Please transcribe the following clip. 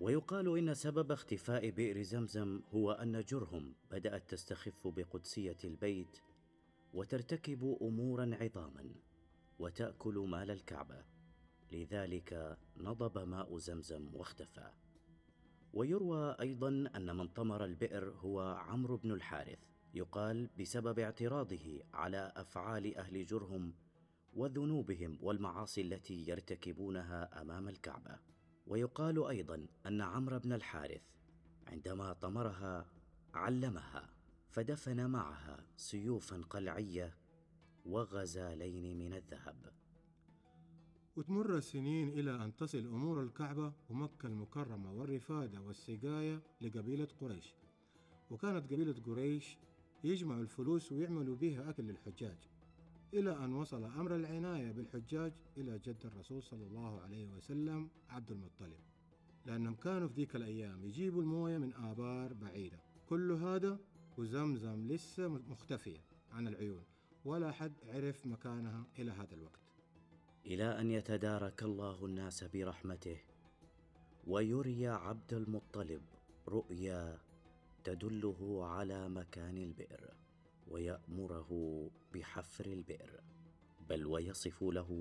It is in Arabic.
ويقال إن سبب اختفاء بئر زمزم هو أن جرهم بدأت تستخف بقدسية البيت وترتكب أمورا عظاما وتأكل مال الكعبة، لذلك نضب ماء زمزم واختفى. ويروى أيضا أن من طمر البئر هو عمرو بن الحارث، يقال بسبب اعتراضه على أفعال أهل جرهم وذنوبهم والمعاصي التي يرتكبونها أمام الكعبة. ويقال أيضا أن عمرو بن الحارث عندما طمرها علمها، فدفن معها سيوفا قلعية وغزالين من الذهب. وتمر السنين إلى أن تصل أمور الكعبة ومكة المكرمة والرفادة والسقاية لقبيلة قريش. وكانت قبيلة قريش يجمعوا الفلوس ويعملوا بيها أكل للحجاج، إلى أن وصل أمر العناية بالحجاج إلى جد الرسول صلى الله عليه وسلم عبد المطلب، لأنهم كانوا في ذيك الأيام يجيبوا الموية من آبار بعيدة. كل هذا وزمزم لسه مختفية عن العيون، ولا حد عرف مكانها إلى هذا الوقت، إلى أن يتدارك الله الناس برحمته ويري عبد المطلب رؤيا تدله على مكان البئر، ويأمره بحفر البئر، بل ويصف له